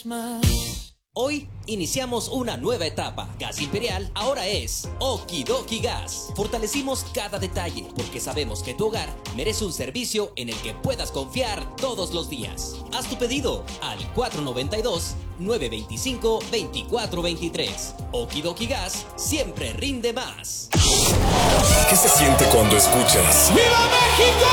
Hoy iniciamos una nueva etapa. Gas Imperial ahora es Okidoki Gas. Fortalecimos cada detalle porque sabemos que tu hogar merece un servicio en el que puedas confiar todos los días. Haz tu pedido al 492-925-2423. Okidoki Gas siempre rinde más. ¿Qué se siente cuando escuchas? ¡Viva México!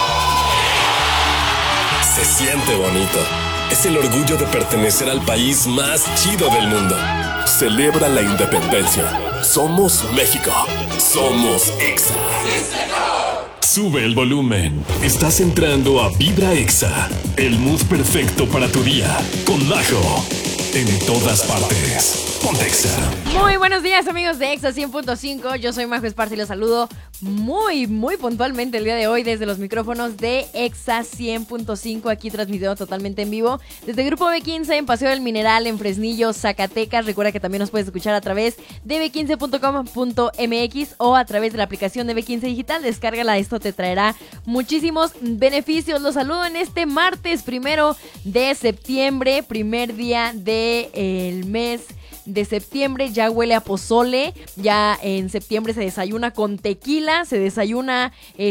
Se siente bonito. Es el orgullo de pertenecer al país más chido del mundo. Celebra la independencia. Somos México. Somos Exa. Sube el volumen. Estás entrando a Vibra Exa. El mood perfecto para tu día. Con Majo. En todas partes. Ponte Exa. Muy buenos días, amigos de Exa 100.5. Yo soy Majo Esparza y los saludo muy puntualmente el día de hoy desde los micrófonos de Exa 100.5, aquí transmitiendo totalmente en vivo desde Grupo B15 en Paseo del Mineral en Fresnillo, Zacatecas. Recuerda que también nos puedes escuchar a través de b15.com.mx o a través de la aplicación de B15 Digital. Descárgala, esto te traerá muchísimos beneficios. Los saludo en este martes 1 de septiembre, primer día del mes de septiembre. Ya huele a pozole, ya en septiembre se desayuna con tequila, se desayuna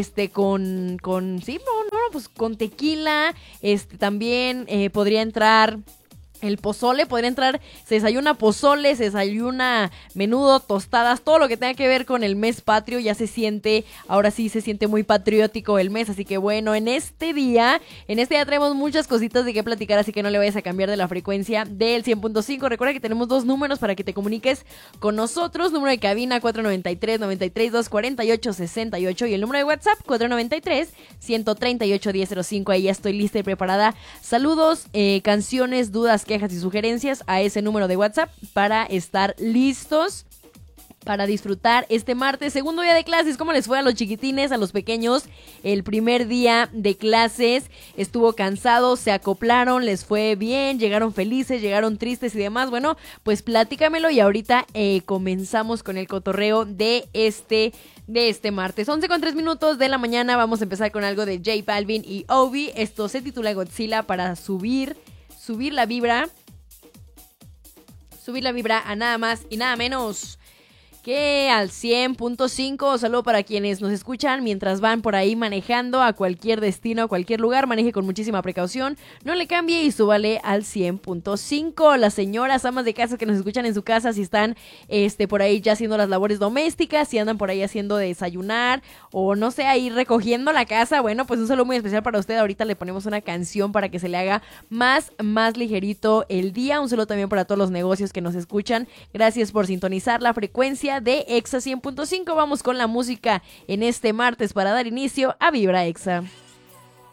con tequila, también podría entrar el pozole, podría entrar, se desayuna pozole, se desayuna menudo, tostadas, todo lo que tenga que ver con el mes patrio. Ya se siente, ahora sí se siente muy patriótico el mes, así que bueno, en este día traemos muchas cositas de qué platicar, así que no le vayas a cambiar de la frecuencia del 100.5. Recuerda que tenemos dos números para que te comuniques con nosotros, número de cabina 493-932-48-68 y el número de WhatsApp 493-138-1005. Ahí ya estoy lista y preparada. Saludos, canciones, dudas, quejas y sugerencias a ese número de WhatsApp para estar listos para disfrutar este martes, segundo día de clases. ¿Cómo les fue a los chiquitines, a los pequeños? El primer día de clases estuvo cansado, se acoplaron, les fue bien, llegaron felices, llegaron tristes y demás. Bueno, pues platícamelo y ahorita comenzamos con el cotorreo de este martes. 11:03 de la mañana. Vamos a empezar con algo de J Balvin y Obi. Esto se titula Godzilla, para subir la vibra a nada más y nada menos que al 100.5. Saludo para quienes nos escuchan mientras van por ahí manejando a cualquier destino, a cualquier lugar. Maneje con muchísima precaución, no le cambie y súbale al 100.5. Las señoras amas de casa que nos escuchan en su casa, si están por ahí ya haciendo las labores domésticas, si andan por ahí haciendo de desayunar o no sé, ahí recogiendo la casa, bueno, pues un saludo muy especial para usted. Ahorita le ponemos una canción para que se le haga más ligerito el día. Un saludo también para todos los negocios que nos escuchan. Gracias por sintonizar la frecuencia de Exa 100.5. Vamos con la música en este martes para dar inicio a Vibra Exa.